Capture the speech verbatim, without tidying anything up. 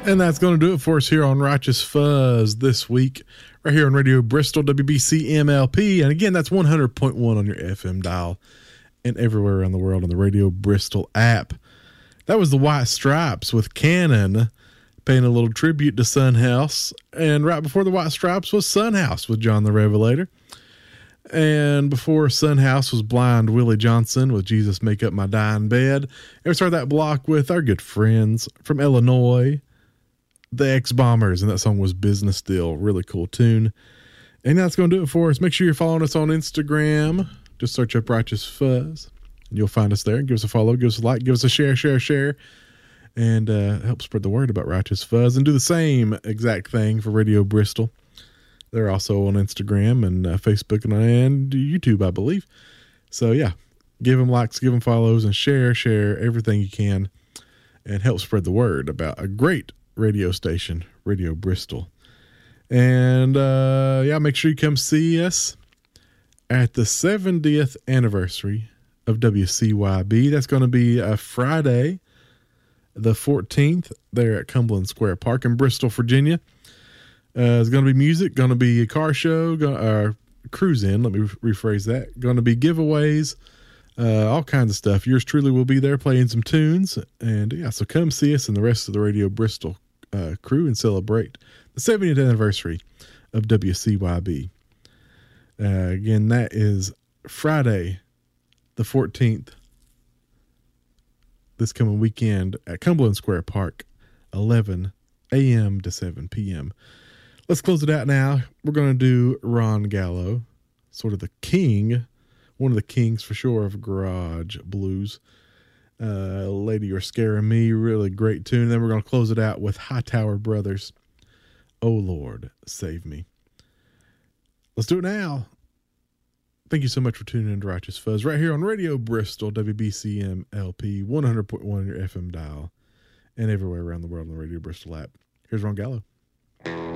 And that's going to do it for us here on Righteous Fuzz this week, right here on Radio Bristol, W B C M L P. And again, that's one hundred point one on your F M dial and everywhere around the world on the Radio Bristol app. That was the White Stripes with Cannon, paying a little tribute to Son House. And right before the White Stripes was Son House with John the Revelator. And before Son House was Blind Willie Johnson with Jesus Make Up My Dying Bed. And we started that block with our good friends from Illinois, the X-Bombers, and that song was Business Deal. Really cool tune. And that's going to do it for us. Make sure you're following us on Instagram. Just search up Righteous Fuzz, and you'll find us there. Give us a follow, give us a like, give us a share, share, share, and uh, help spread the word about Righteous Fuzz. And do the same exact thing for Radio Bristol. They're also on Instagram and uh, Facebook and, and YouTube, I believe. So, yeah, give them likes, give them follows, and share, share everything you can, and help spread the word about a great radio station, Radio Bristol. And uh yeah, make sure you come see us at the seventieth anniversary of W C Y B. That's going to be a Friday the fourteenth there at Cumberland Square Park in Bristol, Virginia. Uh it's going to be music, going to be a car show, going uh cruise in, let me re- rephrase that. Going to be giveaways, uh all kinds of stuff. Yours truly will be there playing some tunes. And yeah, so come see us and the rest of the Radio Bristol Uh, crew and celebrate the seventieth anniversary of W C Y B. Uh, again, that is Friday the fourteenth, this coming weekend at Cumberland Square Park, eleven a.m. to seven p.m. Let's close it out now. We're going to do Ron Gallo, sort of the king, one of the kings for sure of garage blues. Uh, Lady You're Scaring Me, really great tune. And then we're going to close it out with Hightower Brothers, Oh Lord, Save Me. Let's do it now. Thank you so much for tuning in to Righteous Fuzz right here on Radio Bristol, W B C M L P, one hundred point one on your F M dial, and everywhere around the world on the Radio Bristol app. Here's Ron Gallo.